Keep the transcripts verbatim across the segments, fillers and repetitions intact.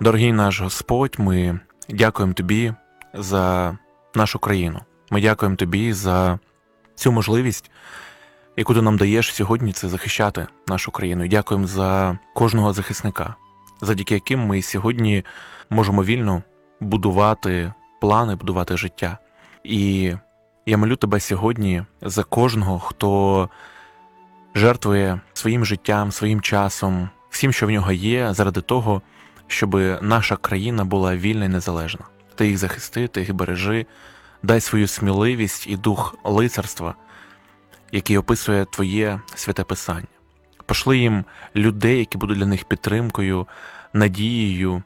Дорогий наш Господь, ми дякуємо Тобі за нашу країну. Ми дякуємо Тобі за цю можливість, яку Ти нам даєш сьогодні, це захищати нашу країну. І дякуємо за кожного захисника, завдяки яким ми сьогодні можемо вільно будувати плани, будувати життя. І я молю Тебе сьогодні за кожного, хто жертвує своїм життям, своїм часом, всім, що в нього є, заради того, щоб наша країна була вільна і незалежна. Ти їх захисти, ти їх бережи, дай свою сміливість і дух лицарства, який описує Твоє святе Писання. Пошли їм людей, які будуть для них підтримкою, надією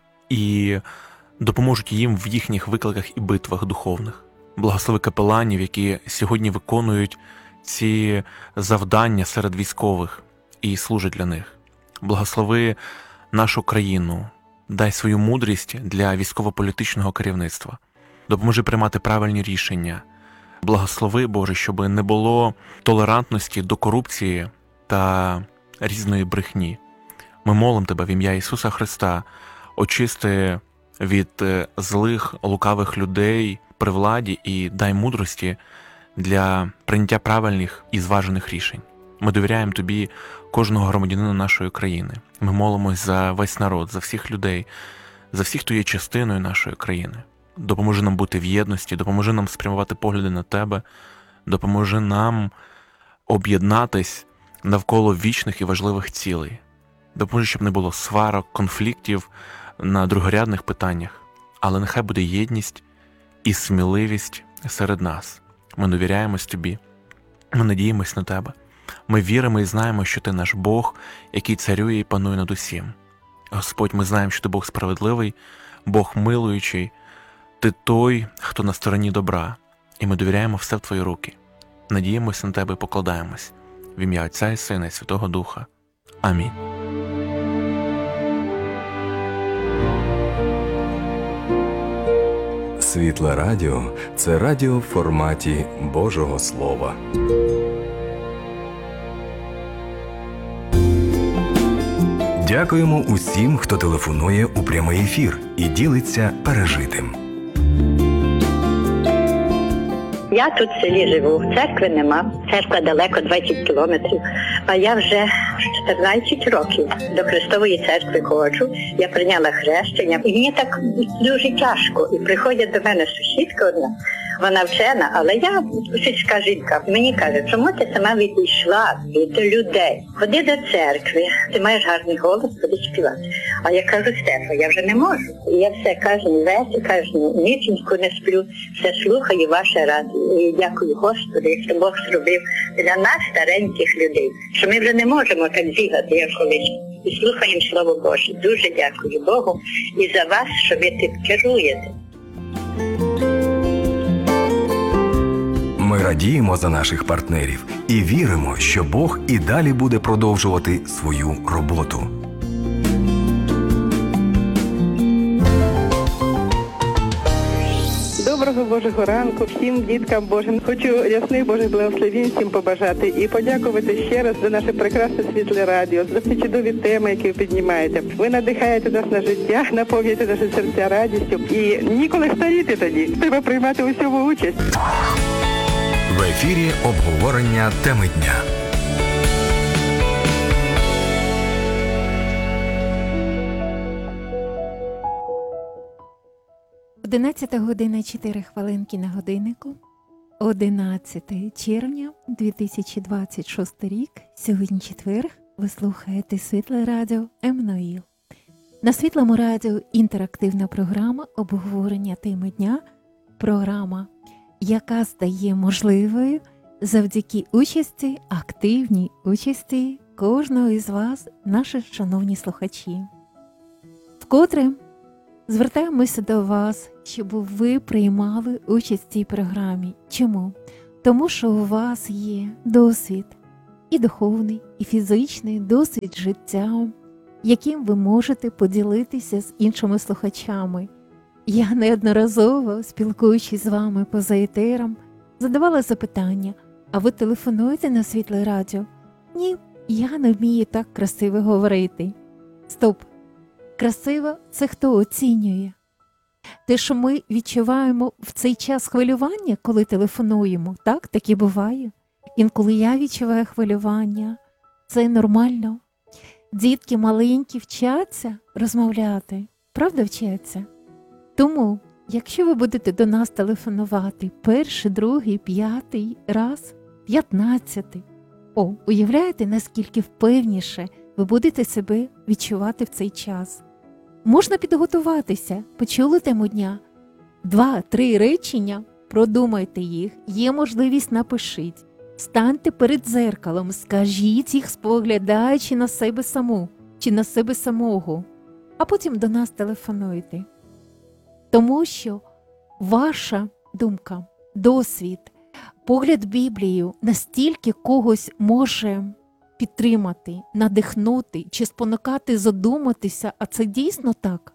і допоможуть їм в їхніх викликах і битвах духовних. Благослови капеланів, які сьогодні виконують ці завдання серед військових і служать для них. Благослови нашу країну, дай свою мудрість для військово-політичного керівництва. Допоможи приймати правильні рішення. Благослови, Боже, щоб не було толерантності до корупції та різної брехні. Ми молимо Тебе в ім'я Ісуса Христа, очисти від злих, лукавих людей при владі і дай мудрості для прийняття правильних і зважених рішень. Ми довіряємо Тобі кожного громадянина нашої країни. Ми молимось за весь народ, за всіх людей, за всіх, хто є частиною нашої країни. Допоможи нам бути в єдності, допоможи нам спрямувати погляди на Тебе, допоможи нам об'єднатись навколо вічних і важливих цілей. Допоможи, щоб не було сварок, конфліктів на другорядних питаннях, але нехай буде єдність і сміливість серед нас. Ми довіряємось Тобі, ми надіємось на Тебе. Ми віримо і знаємо, що Ти наш Бог, який царює і панує над усім. Господь, ми знаємо, що Ти Бог справедливий, Бог милуючий, Ти той, хто на стороні добра, і ми довіряємо все в Твої руки. Надіємося на Тебе і покладаємось. В ім'я Отця і Сина і Святого Духа. Амінь. Світле Радіо – це радіо в форматі Божого Слова. Дякуємо усім, хто телефонує у прямий ефір і ділиться пережитим. Я тут в селі живу, церкви нема, церква далеко, двадцять кілометрів, а я вже чотирнадцять років до Христової церкви ходжу, я прийняла хрещення, і мені так дуже тяжко, і приходять до мене сусідка одна, вона вчена, але я сільська жінка, мені каже, чому ти сама відійшла від людей, ходи до церкви, ти маєш гарний голос, ходи співати. А я кажу, Стефа, я вже не можу. І я все кожен вечір, кожну ніченьку не сплю, все слухаю ваше радіо. І дякую Господу, що Бог зробив для нас, стареньких людей, що ми вже не можемо так бігати, як колись. І слухаємо Слово Боже. Дуже дякую Богу і за вас, що ви тим керуєте. Ми радіємо за наших партнерів і віримо, що Бог і далі буде продовжувати свою роботу. Доброго Божого ранку всім діткам Божим. Хочу ясних Божих благословень всім побажати і подякувати ще раз за наше прекрасне світле радіо, за ці чудові теми, які ви піднімаєте. Ви надихаєте нас на життя, наповнюєте наші серця радістю і ніколи старіти тоді. Треба приймати у всьому участь. В ефірі обговорення теми дня. одинадцята година чотири хвилинки на годиннику, одинадцяте червня дві тисячі двадцять шостий рік, сьогодні четвер, ви слухаєте Світле Радіо Еммануїл. На Світлому Радіо інтерактивна програма обговорення теми дня, програма, яка стає можливою завдяки участі, активній участі кожного із вас, наші шановні слухачі. Вкотре звертаємося до вас, щоб ви приймали участь в цій програмі. Чому? Тому що у вас є досвід і духовний, і фізичний досвід життя, яким ви можете поділитися з іншими слухачами. Я неодноразово, спілкуючись з вами поза етером, задавала запитання, а ви телефонуєте на Світле Радіо? Ні, я не вмію так красиво говорити. Стоп! Красиво – це хто оцінює. Те, що ми відчуваємо в цей час хвилювання, коли телефонуємо, так, таке буває. Інколи я відчуваю хвилювання, це нормально. Дітки маленькі вчаться розмовляти, правда вчаться? Тому, якщо ви будете до нас телефонувати перший, другий, п'ятий раз, п'ятнадцятий, о, уявляєте, наскільки впевніше ви будете себе відчувати в цей час? Можна підготуватися, почули тему дня, два-три речення, продумайте їх, є можливість, напишіть. Станьте перед дзеркалом, скажіть їх, споглядаючи на себе саму чи на себе самого, а потім до нас телефонуйте. Тому що ваша думка, досвід, погляд в Біблію настільки когось може підтримати, надихнути чи спонукати задуматися, а це дійсно так.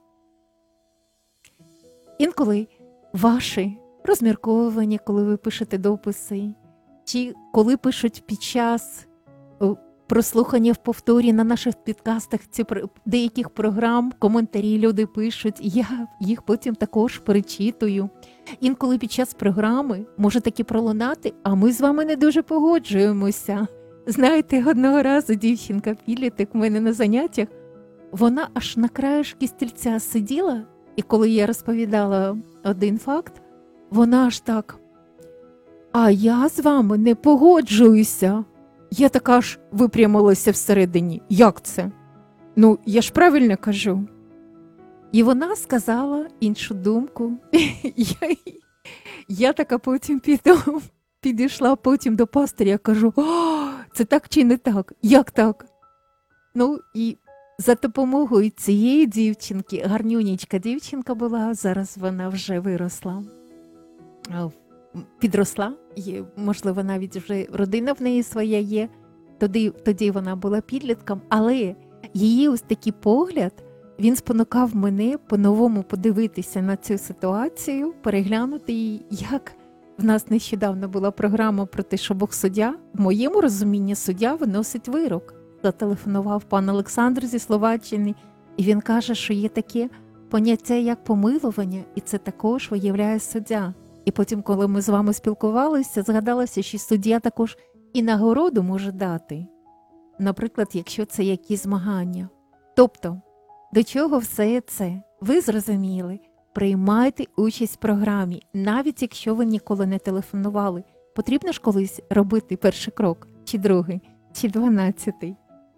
Інколи ваші розмірковування, коли ви пишете дописи, чи коли пишуть під час прослухання в повторі на наших підкастах ці деяких програм, коментарі люди пишуть, я їх потім також перечитую. Інколи під час програми може таки пролунати, а ми з вами не дуже погоджуємося. Знаєте, одного разу дівчинка-підліток в мене на заняттях, вона аж на краєшки стільця сиділа, і коли я розповідала один факт, вона аж так: а я з вами не погоджуюся. Я така ж випрямилася всередині. Як це? Ну, я ж правильно кажу. І вона сказала іншу думку. я, я така потім піду, підійшла потім до пастиря, кажу: о, це так чи не так? Як так? Ну, і за допомогою цієї дівчинки, гарнюнічка дівчинка була, зараз вона вже виросла, підросла, є, можливо, навіть вже родина в неї своя є, тоді, тоді вона була підлітком, але її ось такий погляд, він спонукав мене по-новому подивитися на цю ситуацію, переглянути її, як в нас нещодавно була програма про те, що Бог суддя. В моєму розумінні суддя виносить вирок. Зателефонував пан Олександр зі Словаччини, і він каже, що є таке поняття, як помилування, і це також виявляє суддя. І потім, коли ми з вами спілкувалися, згадалося, що суддя також і нагороду може дати. Наприклад, якщо це якісь змагання. Тобто, до чого все це? Ви зрозуміли? Приймайте участь в програмі, навіть якщо ви ніколи не телефонували. Потрібно ж колись робити перший крок, чи другий, чи дванадцятий.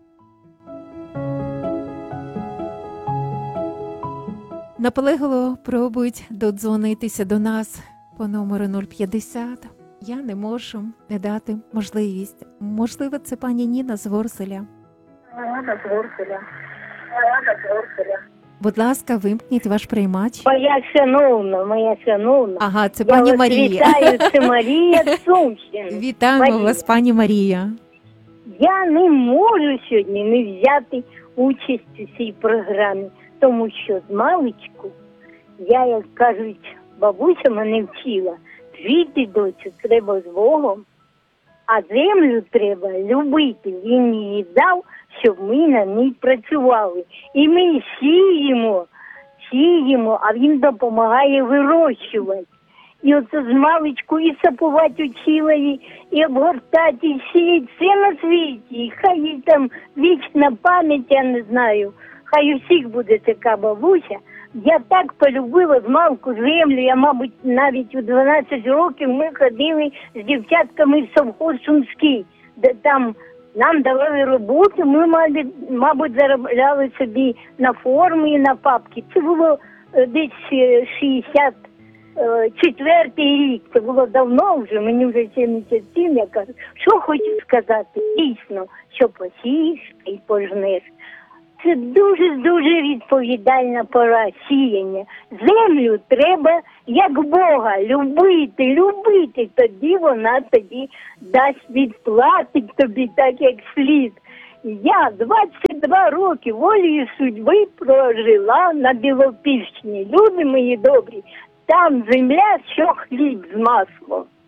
Наполегливо пробують додзвонитися до нас по номеру нуль п'ятдесят. Я не можу не дати можливість. Можливо, це пані Ніна з Ворзеля. Ніна з Ворзеля. Ніна з Ворзеля. Будь ласка, вимкніть ваш приймач. Моя шановна, моя шановна. Ага, це Я пані вас Марія. вітаю, це Марія з Сумщини. Вітаємо Марія. вас, пані Марія. Я не можу сьогодні не взяти участь у цій програмі, тому що з маличку я, як кажуть, бабуся мене вчила, жити, доцю, треба з Богом, а землю треба любити. Він її дав, щоб ми на ній працювали. І ми сіємо, сіємо, а він допомагає вирощувати. І оце з маличку і сапувати учила, і, і обгортати, і сіяти все на світі. І хай їй там вічна пам'ять, я не знаю, хай у всіх буде така бабуся. Я так полюбила з малку землю, я, мабуть, навіть у дванадцять років ми ходили з дівчатками в совхоз Сумський, де там нам давали роботу, ми, мабуть, мабуть, заробляли собі на форми і на папки. Це було десь шістдесят четвертий рік, це було давно вже, мені вже сімдесят сім, я кажу, що хочу сказати, дійсно, що посієш і пожнеш. Це дуже-дуже відповідальна пора сіяння. Землю треба, як Бога, любити, любити, тоді вона тоді дасть, відплатить тобі так, як слід. Я двадцять два роки волею судьби прожила на Білопільщині. Люди мої добрі, там земля, що хліб з маслом.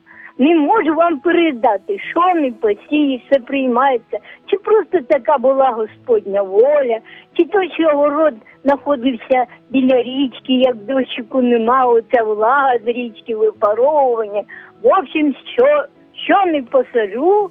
не можу вам передати, що не посієш, все приймається. Чи просто така була Господня воля, чи то, що город знаходився біля річки, як дощику нема, оця влага з річки, випаровування. В общем, що, що не посажу,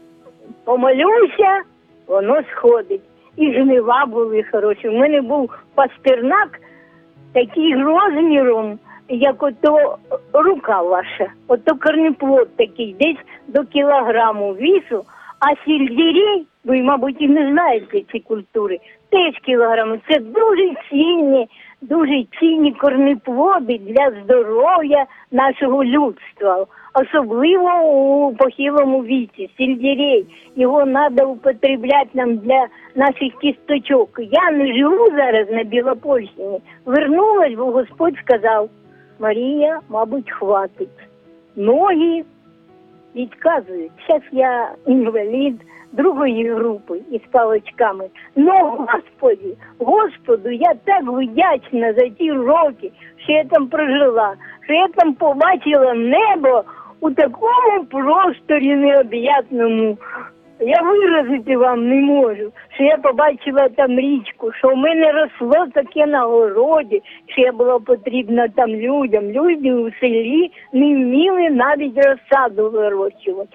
помолюся, воно сходить. І жнива були хороші. У мене був пастернак такий розміром, як ото рука ваша. Ото корнеплод такий, десь до кілограму вісу, а сельдерей, ви, мабуть, і не знаєте ці культури, теж кілограми. Це дуже цінні, дуже цінні корнеплоди для здоров'я нашого людства. Особливо у похилому віці, сельдерей. Його треба употребляти нам для наших кісточок. Я не живу зараз на Білопольщині. Вернулась, бо Господь сказав: Марія, мабуть, хватить. Ноги відказують. Зараз я інвалід другої групи із паличками. Но, Господи, Господу, я так вдячна за ті роки, що я там прожила, що я там побачила небо у такому просторі необ'ятному. Я виразити вам не можу, що я побачила там річку, що в мене росло таке на городі, що я була потрібна там людям. Люди у селі не вміли навіть розсаду вирощувати.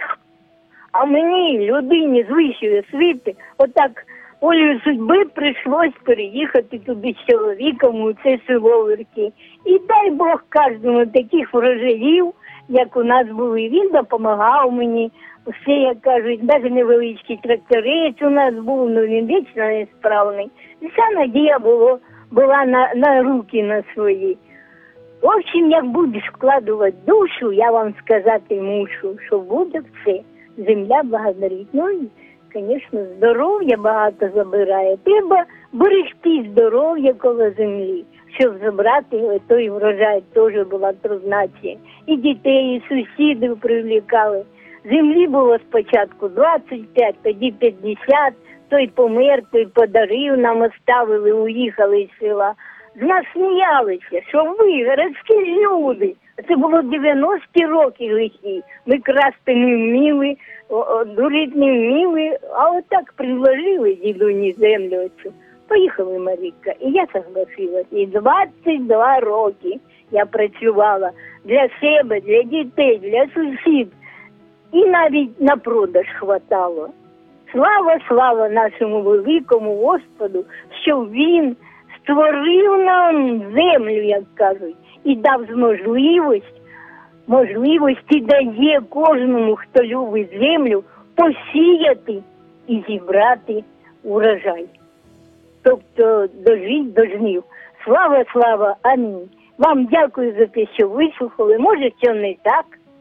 А мені, людині з вищої освіти, отак волею судьби прийшлось переїхати туди з чоловіком у це село Вірки. І дай Бог кожному таких врожаїв, як у нас були. Він допомагав мені. Все, як кажуть, навіть невеличкий тракторець у нас був, ну він вічно несправний. І вся надія було, була на, на руки на свої. В общем, як будеш вкладувати душу, я вам сказати мушу, що буде все. Земля благодарить. Ну і, звісно, здоров'я багато забирає. Треба берегти здоров'я коло землі, щоб забрати той врожай, теж була труднація. І дітей, і сусідів привлікали. Землі було спочатку двадцять п'ять, тоді п'ятдесят, той помер, той подарив, нам оставили, уїхали з села. З нас сміялися, що ви, городські люди. Це було дев'яності роки лихі. Ми красти не вміли, дурити не вміли, а отак предложили дідуні землю оцю. Поїхали, Марійка, і я согласилась. І двадцять два роки я працювала для себе, для дітей, для сусідів. І навіть на продаж хватало. Слава, слава нашому великому Господу, що Він створив нам землю, як кажуть, і дав можливість, можливості дає кожному, хто любить землю, посіяти і зібрати урожай. Тобто дожить до жнив. Слава, слава, амінь. Вам дякую за те, що вислухали. Може, що не так,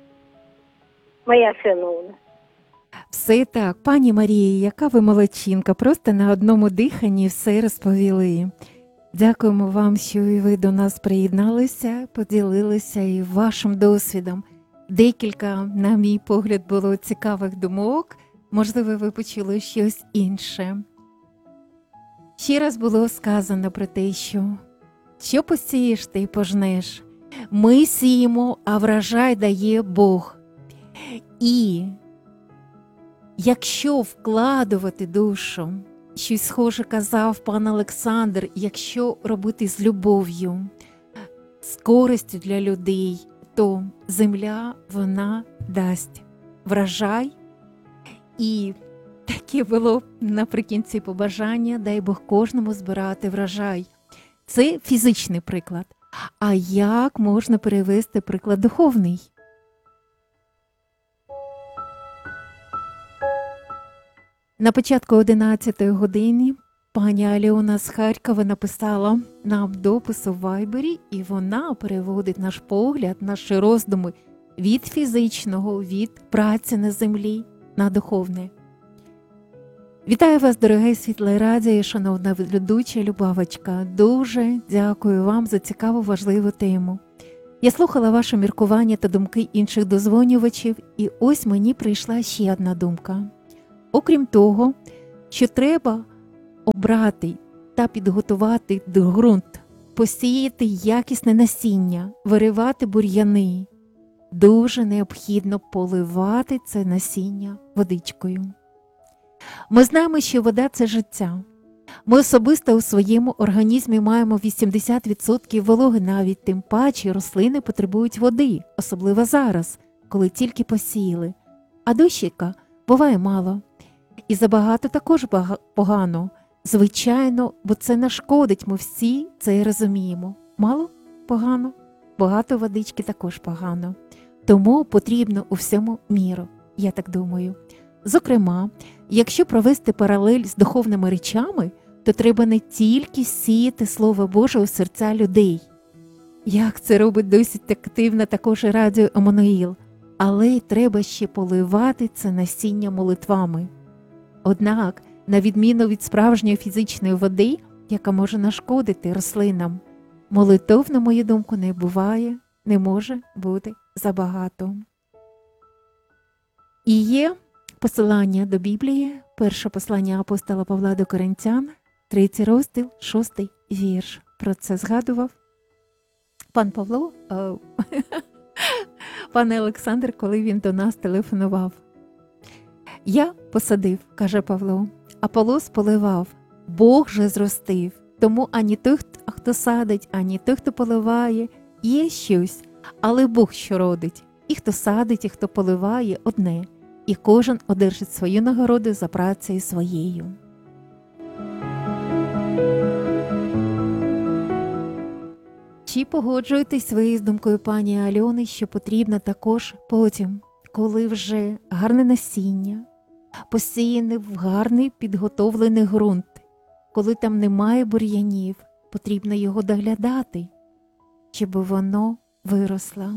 моя шановна. Все так, пані Марія, яка ви молодчинка, просто на одному диханні все розповіли. Дякуємо вам, що і ви до нас приєдналися, поділилися і вашим досвідом. Декілька, на мій погляд, було цікавих думок, можливо, ви почули щось інше. Ще раз було сказано про те, що що посієш, ти пожнеш. Ми сіємо, а врожай дає Бог. І якщо вкладувати душу, щось схоже казав пан Олександр, якщо робити з любов'ю, з користю для людей, то земля, вона дасть врожай. І таке було наприкінці побажання, дай Бог кожному збирати врожай. Це фізичний приклад. А як можна перевести приклад духовний? На початку одинадцятої години пані Альона з Харкова написала нам допис у Вайбері, і вона переводить наш погляд, наші роздуми від фізичного, від праці на землі на духовне. Вітаю вас, дороге Світле Радіо і шановна ведуча Любавочка. Дуже дякую вам за цікаву, важливу тему. Я слухала ваше міркування та думки інших дозвонювачів, і ось мені прийшла ще одна думка. Окрім того, що треба обрати та підготувати ґрунт, посіяти якісне насіння, виривати бур'яни, дуже необхідно поливати це насіння водичкою. Ми знаємо, що вода – це життя. Ми особисто у своєму організмі маємо вісімдесят відсотків вологи, навіть тим паче рослини потребують води, особливо зараз, коли тільки посіяли. А дощика буває мало. І забагато також бага- погано. Звичайно, бо це нашкодить, ми всі це і розуміємо. Мало – погано, багато водички також погано. Тому потрібно у всьому міру, я так думаю. Зокрема, якщо провести паралель з духовними речами, то треба не тільки сіяти Слово Боже у серця людей, як це робить досить активно також і радіо Еммануїл, але й треба ще поливати це насіння молитвами. Однак, на відміну від справжньої фізичної води, яка може нашкодити рослинам, молитов, на мою думку, не буває, не може бути забагато. І є посилання до Біблії, перше послання апостола Павла до Коринтян, третій розділ, шостий вірш. Про це згадував пан Павло, е, пан Олександр, коли він до нас телефонував. «Я посадив, – каже Павло, – Аполос поливав, Бог же зростив. Тому ані той, хто садить, ані той, хто поливає, є щось, але Бог що родить. І хто садить, і хто поливає – одне, і кожен одержить свою нагороду за працею своєю». Чи погоджуєтесь ви з думкою пані Альони, що потрібно також потім, коли вже гарне насіння, посіяне в гарний підготовлений ґрунт, коли там немає бур'янів, потрібно його доглядати, щоб воно виросло.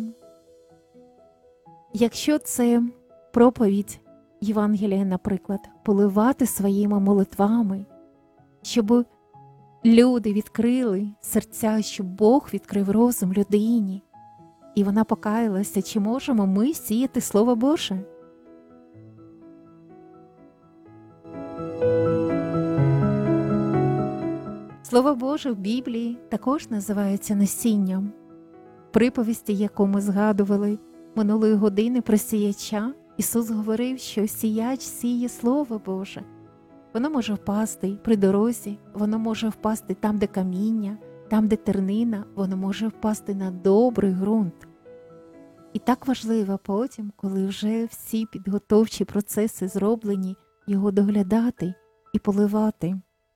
Якщо це проповідь Євангелія, наприклад, поливати своїми молитвами, щоб люди відкрили серця, щоб Бог відкрив розум людині, і вона покаялася, чи можемо ми сіяти Слово Боже? Слово Боже в Біблії також називається насінням. Приповісті, яку ми згадували минулої години про сіяча, Ісус говорив, що сіяч сіє Слово Боже. Воно може впасти при дорозі, воно може впасти там, де каміння, там, де тернина, воно може впасти на добрий ґрунт. І так важливо потім, коли вже всі підготовчі процеси зроблені, його доглядати і поливати.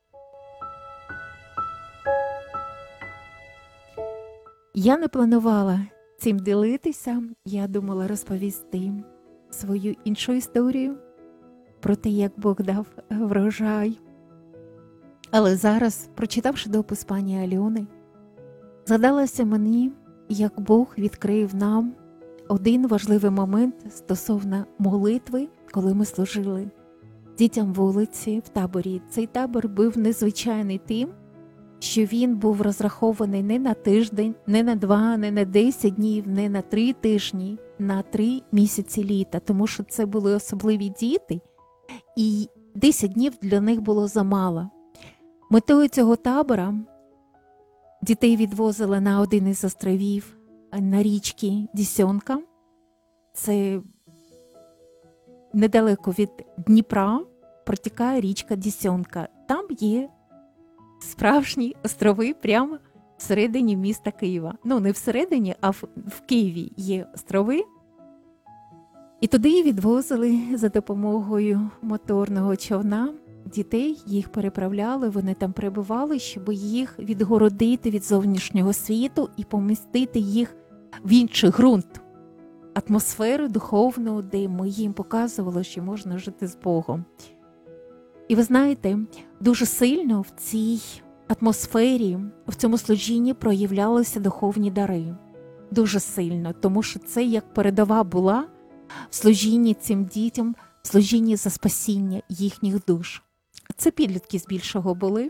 Я не планувала цим ділитися, я думала розповісти свою іншу історію про те, як Бог дав врожай. Але зараз, прочитавши допис пані Альони, згадалося мені, як Бог відкрив нам один важливий момент стосовно молитви, коли ми служили дітям вулиці в таборі. Цей табор був незвичайний тим, що він був розрахований не на тиждень, не на два, не на десять днів, не на три тижні, на три місяці літа, тому що це були особливі діти, і десять днів для них було замало. Метою цього табора дітей відвозили на один із островів на річці Дісьонка. Це недалеко від Дніпра протікає річка Дісьонка. Там є справжні острови прямо всередині міста Києва. Ну, не всередині, а в, в Києві є острови. І туди відвозили за допомогою моторного човна дітей, їх переправляли, вони там перебували, щоб їх відгородити від зовнішнього світу і помістити їх в інший ґрунт, атмосферу духовну, де ми їм показували, що можна жити з Богом. І ви знаєте, дуже сильно в цій атмосфері, в цьому служінні проявлялися духовні дари. Дуже сильно, тому що це як передова була в служінні цим дітям, в служінні за спасіння їхніх душ. Це підлітки збільшого були.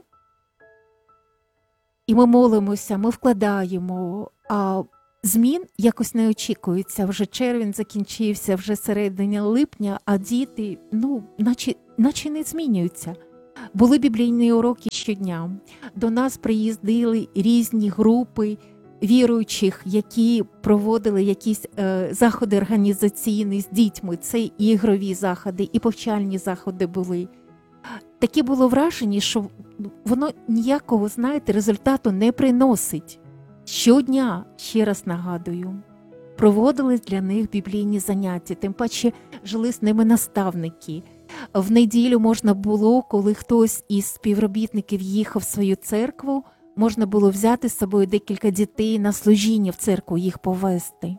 І ми молимося, ми вкладаємо, а змін якось не очікується. Вже червень закінчився, вже середина липня, а діти, ну, наче, наче не змінюються. Були біблійні уроки щодня. До нас приїздили різні групи віруючих, які проводили якісь е, заходи організаційні з дітьми. Це і ігрові заходи, і повчальні заходи були. Таке було враження, що воно ніякого, знаєте, результату не приносить. Щодня, ще раз нагадую, проводили для них біблійні заняття, тим паче жили з ними наставники. В неділю можна було, коли хтось із співробітників їхав в свою церкву, можна було взяти з собою декілька дітей на служіння в церкву, їх повести.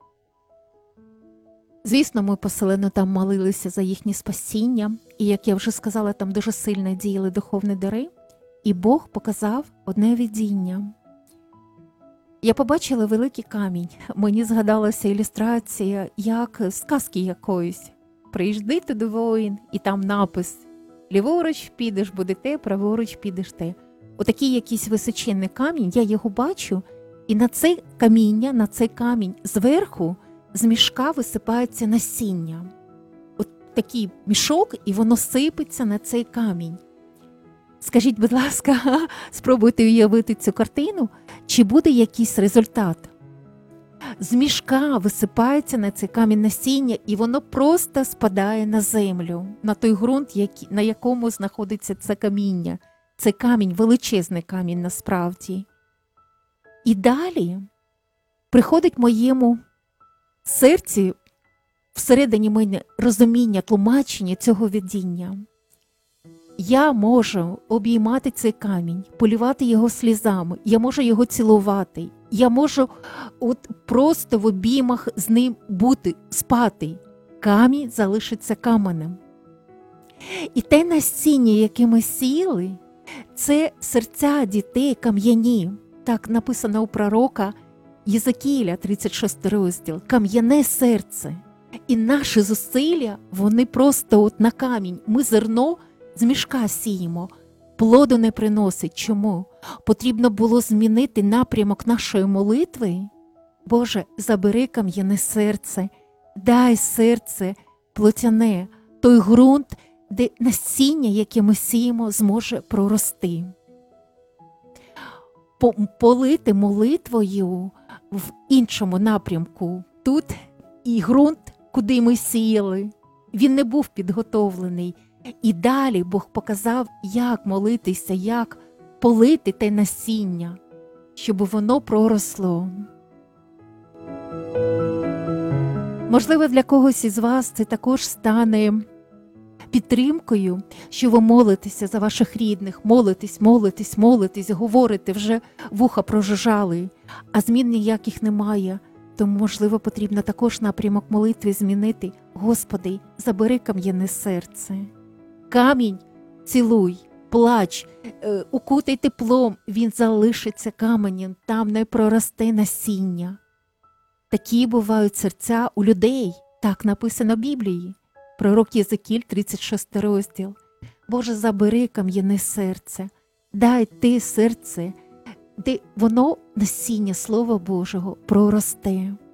Звісно, ми поселено там молилися за їхнє спасіння, і, як я вже сказала, там дуже сильно діяли духовні дари, і Бог показав одне видіння. Я побачила великий камінь, мені згадалася ілюстрація, як з казки якоїсь. Приїжджай туди, воїн, і там напис «Ліворуч підеш, буде те, праворуч підеш те». Отакий якийсь височенний камінь, я його бачу, і на це каміння, на цей камінь зверху з мішка висипається насіння. От такий мішок, і воно сипеться на цей камінь. Скажіть, будь ласка, спробуйте уявити цю картину, чи буде якийсь результат? З мішка висипається на цей камінь насіння, і воно просто спадає на землю, на той ґрунт, на якому знаходиться це каміння. Це камінь, величезний камінь насправді. І далі приходить моєму серці, всередині мене розуміння, тлумачення цього видіння. Я можу обіймати цей камінь, полівати його слізами, я можу його цілувати, я можу от просто в обіймах з ним бути, спати. Камінь залишиться каменем. І те насіння, яке ми сіяли, це серця дітей кам'яні. Так написано у пророка Єзекіля, тридцять шостий розділ. Кам'яне серце. І наші зусилля, вони просто от на камінь. Ми зерно з мішка сіємо. Плоду не приносить. Чому? Потрібно було змінити напрямок нашої молитви. Боже, забери кам'яне серце, дай серце плотяне, той ґрунт, де насіння, яке ми сіємо, зможе прорости. Полити молитвою в іншому напрямку. Тут і ґрунт, куди ми сіяли, він не був підготовлений. І далі Бог показав, як молитися, як полити те насіння, щоб воно проросло. Можливо, для когось із вас це також стане підтримкою, що ви молитеся за ваших рідних, молитесь, молитесь, молитесь, говорите, вже вуха прожужжали, а змін ніяких немає. Тому, можливо, потрібно також напрямок молитви змінити. Господи, забери кам'яне серце. Камінь цілуй, плач, е, укутай теплом, він залишиться каменем, там не проросте насіння. Такі бувають серця у людей, так написано в Біблії. Пророк Єзекіль, тридцять шостий розділ. Боже, забери кам'яне серце, дай ти серце, де воно, насіння Слова Божого, проросте.